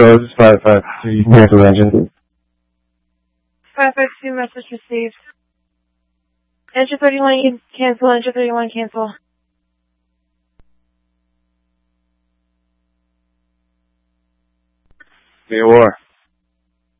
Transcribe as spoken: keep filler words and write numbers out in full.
Go, this is five five two, you can cancel the engine. five five two, message received. Engine thirty-one, cancel, engine thirty-one, cancel. Be a war.